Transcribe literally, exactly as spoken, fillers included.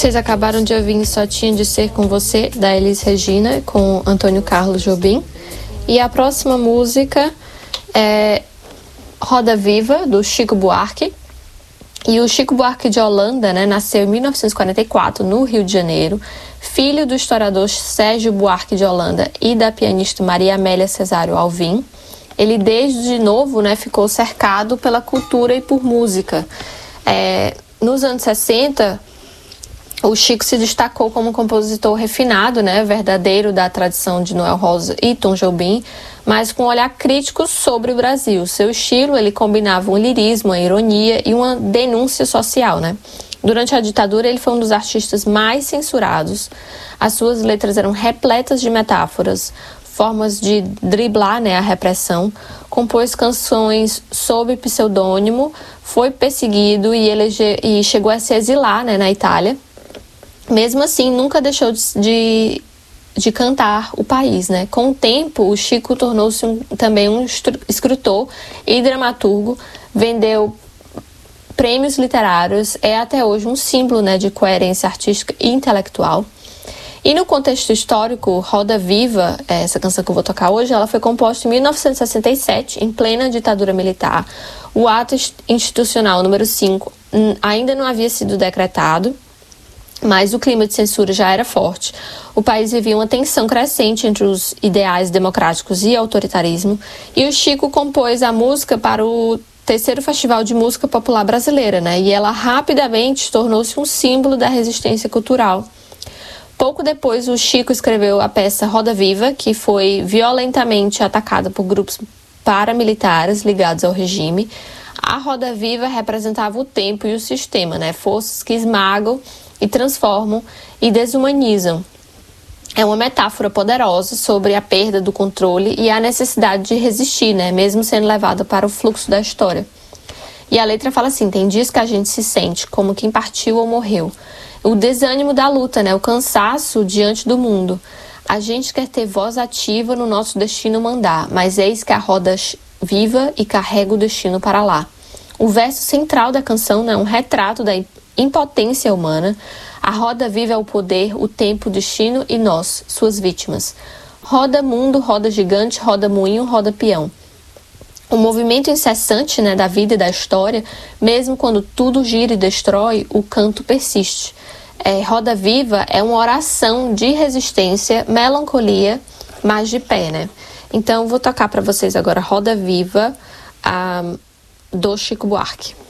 Vocês acabaram de ouvir Só Tinha de Ser Com Você, da Elis Regina, com Antônio Carlos Jobim. E a próxima música é Roda Viva, do Chico Buarque. E o Chico Buarque de Holanda, né, nasceu em mil novecentos e quarenta e quatro, no Rio de Janeiro, filho do historiador Sérgio Buarque de Holanda e da pianista Maria Amélia Cesário Alvim. Ele, desde novo, né, ficou cercado pela cultura e por música. É, nos anos sessenta, o Chico se destacou como um compositor refinado, né, verdadeiro da tradição de Noel Rosa e Tom Jobim, mas com um olhar crítico sobre o Brasil. Seu estilo, ele combinava um lirismo, uma ironia e uma denúncia social, né? Durante a ditadura, ele foi um dos artistas mais censurados. As suas letras eram repletas de metáforas, formas de driblar, né, a repressão. Compôs canções sob pseudônimo, foi perseguido e, elege... e chegou a se exilar, né, na Itália. Mesmo assim, nunca deixou de, de cantar o país, né? Com o tempo, o Chico tornou-se um, também um escritor e dramaturgo, vendeu prêmios literários, é até hoje um símbolo, né, de coerência artística e intelectual. E no contexto histórico, Roda Viva, essa canção que eu vou tocar hoje, ela foi composta em mil novecentos e sessenta e sete, em plena ditadura militar. O ato institucional número cinco ainda não havia sido decretado, mas o clima de censura já era forte. O país vivia uma tensão crescente entre os ideais democráticos e autoritarismo, e o Chico compôs a música para o terceiro Festival de Música Popular Brasileira, né? E ela rapidamente tornou-se um símbolo da resistência cultural. Pouco depois, o Chico escreveu a peça Roda Viva, que foi violentamente atacada por grupos paramilitares ligados ao regime. A Roda Viva representava o tempo e o sistema, né? Forças que esmagam e transformam e desumanizam. É uma metáfora poderosa sobre a perda do controle e a necessidade de resistir, né, mesmo sendo levada para o fluxo da história. E a letra fala assim: tem dias que a gente se sente como quem partiu ou morreu. O desânimo da luta, né, o cansaço diante do mundo. A gente quer ter voz ativa no nosso destino mandar, mas eis que a roda viva e carrega o destino para lá. O verso central da canção, né, é um retrato da impotência humana. A roda viva é o poder, o tempo, o destino e nós, suas vítimas. Roda mundo, roda gigante, roda moinho, roda peão. O movimento incessante, né, da vida e da história, mesmo quando tudo gira e destrói, o canto persiste. É, Roda Viva é uma oração de resistência, melancolia, mas de pé, né? Então, vou tocar para vocês agora Roda Viva, ah, do Chico Buarque.